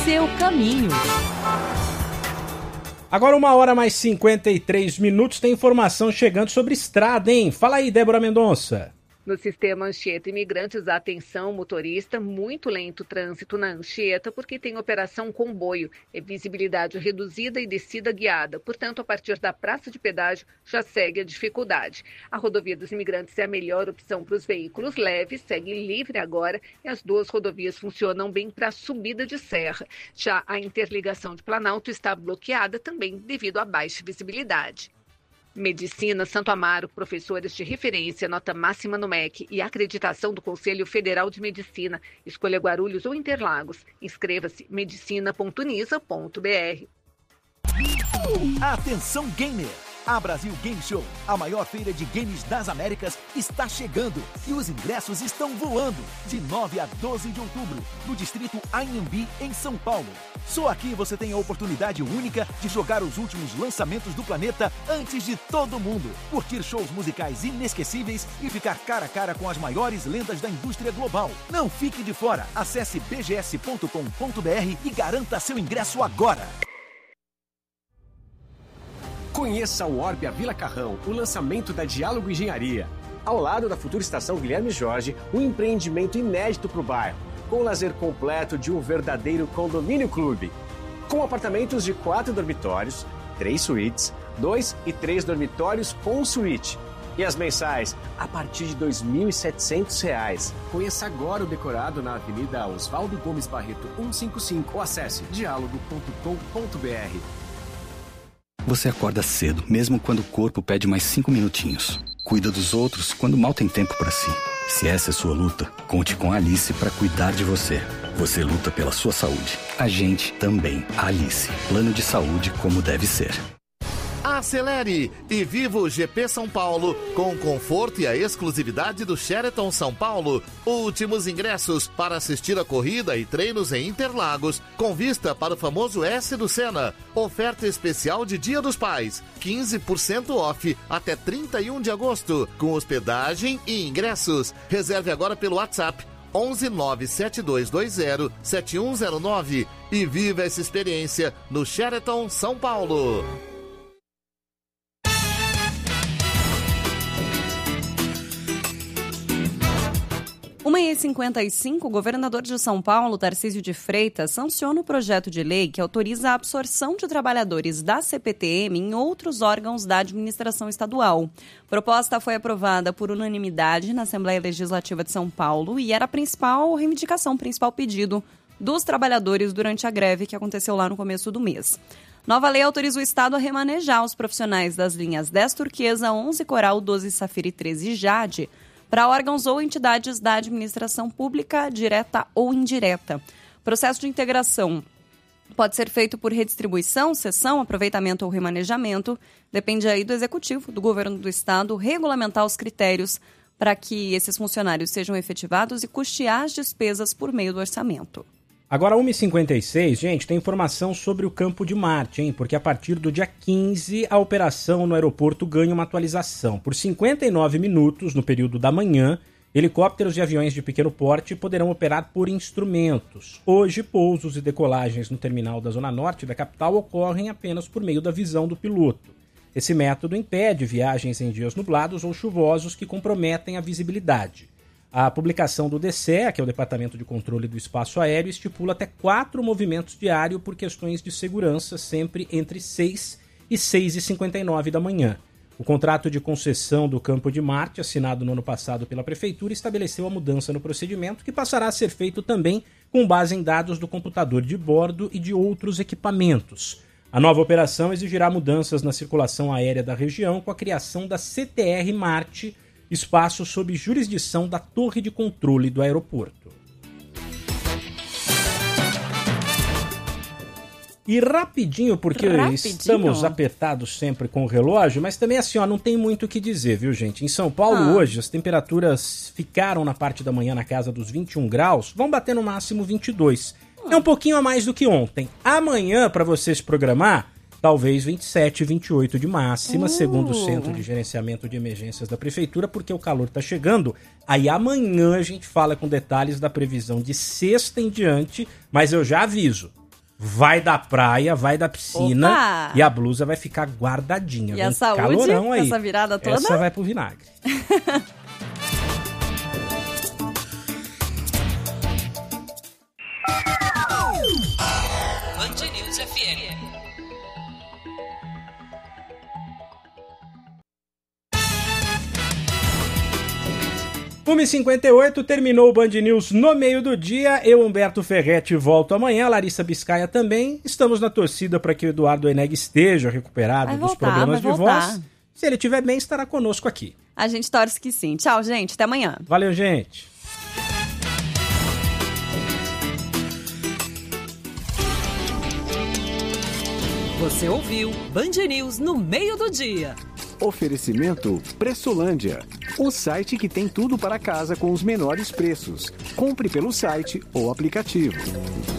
seu caminho. Agora 1h mais 53, tem informação chegando sobre estrada, hein? Fala aí, Débora Mendonça. No sistema Anchieta Imigrantes, atenção motorista, muito lento o trânsito na Anchieta porque tem operação comboio, é visibilidade reduzida e descida guiada. Portanto, a partir da praça de pedágio já segue a dificuldade. A rodovia dos Imigrantes é a melhor opção para os veículos leves, segue livre agora e as duas rodovias funcionam bem para a subida de serra. Já a interligação de Planalto está bloqueada também devido à baixa visibilidade. Medicina Santo Amaro, professores de referência, nota máxima no MEC e acreditação do Conselho Federal de Medicina. Escolha Guarulhos ou Interlagos. Inscreva-se medicina.unisa.br. Atenção gamer! A Brasil Game Show, a maior feira de games das Américas, está chegando e os ingressos estão voando. De 9 a 12 de outubro, no distrito Anhembi, em São Paulo. Só aqui você tem a oportunidade única de jogar os últimos lançamentos do planeta antes de todo mundo. Curtir shows musicais inesquecíveis e ficar cara a cara com as maiores lendas da indústria global. Não fique de fora. Acesse bgs.com.br e garanta seu ingresso agora. Conheça o Orbia Vila Carrão, o lançamento da Diálogo Engenharia. Ao lado da futura estação Guilherme Jorge, um empreendimento inédito para o bairro, com o lazer completo de um verdadeiro condomínio clube. Com apartamentos de 4 dormitórios, 3 suítes, 2 e 3 dormitórios com suíte. E as mensais, a partir de R$ 2.700. Conheça agora o decorado na Avenida Oswaldo Gomes Barreto, 155. Ou acesse dialogo.com.br. Você acorda cedo, mesmo quando o corpo pede mais 5 minutinhos. Cuida dos outros quando mal tem tempo para si. Se essa é sua luta, conte com a Alice para cuidar de você. Você luta pela sua saúde. A gente também. Alice. Plano de saúde como deve ser. Acelere e viva o GP São Paulo com o conforto e a exclusividade do Sheraton São Paulo. Últimos ingressos para assistir a corrida e treinos em Interlagos, com vista para o famoso S do Senna. Oferta especial de Dia dos Pais, 15% off até 31 de agosto, com hospedagem e ingressos. Reserve agora pelo WhatsApp 11 97220 7109 e viva essa experiência no Sheraton São Paulo. 1h55, o governador de São Paulo, Tarcísio de Freitas, sanciona o projeto de lei que autoriza a absorção de trabalhadores da CPTM em outros órgãos da administração estadual. A proposta foi aprovada por unanimidade na Assembleia Legislativa de São Paulo e era a principal reivindicação, o principal pedido dos trabalhadores durante a greve que aconteceu lá no começo do mês. Nova lei autoriza o Estado a remanejar os profissionais das linhas 10 Turquesa, 11 Coral, 12 Safira e 13 Jade, para órgãos ou entidades da administração pública, direta ou indireta. O processo de integração pode ser feito por redistribuição, cessão, aproveitamento ou remanejamento. Depende aí do Executivo, do Governo do Estado, regulamentar os critérios para que esses funcionários sejam efetivados e custear as despesas por meio do orçamento. Agora, 1h56, gente, tem informação sobre o Campo de Marte, hein? Porque a partir do dia 15, a operação no aeroporto ganha uma atualização. Por 59 minutos, no período da manhã, helicópteros e aviões de pequeno porte poderão operar por instrumentos. Hoje, pousos e decolagens no terminal da Zona Norte da capital ocorrem apenas por meio da visão do piloto. Esse método impede viagens em dias nublados ou chuvosos que comprometem a visibilidade. A publicação do DCE, que é o Departamento de Controle do Espaço Aéreo, estipula até 4 movimentos diários por questões de segurança, sempre entre 6 e 6h59 da manhã. O contrato de concessão do Campo de Marte, assinado no ano passado pela Prefeitura, estabeleceu a mudança no procedimento, que passará a ser feito também com base em dados do computador de bordo e de outros equipamentos. A nova operação exigirá mudanças na circulação aérea da região, com a criação da CTR Marte, espaço sob jurisdição da Torre de Controle do aeroporto. E rapidinho, porque estamos apertados sempre com o relógio, mas também assim, não tem muito o que dizer, viu, gente? Em São Paulo hoje, as temperaturas ficaram na parte da manhã na casa dos 21 graus, vão bater no máximo 22. É um pouquinho a mais do que ontem. Amanhã, para você se programar, talvez 27, 28 de máxima, segundo o Centro de Gerenciamento de Emergências da Prefeitura, porque o calor está chegando. Aí amanhã a gente fala com detalhes da previsão de sexta em diante, mas eu já aviso. vai da praia, vai da piscina. Opa! E a blusa vai ficar guardadinha. E a saúde, calorão aí. essa virada toda? Essa vai pro vinagre. Band News FM. H 58 terminou o Band News no meio do dia. Eu, Humberto Ferretti, volto amanhã. Larissa Biscaia também. Estamos na torcida para que o Eduardo Eneg esteja recuperado dos problemas de voz. Se ele estiver bem, estará conosco aqui. A gente torce que sim. Tchau, gente. Até amanhã. Valeu, gente. Você ouviu Band News no meio do dia. Oferecimento Pressolândia, o site que tem tudo para casa com os menores preços. Compre pelo site ou aplicativo.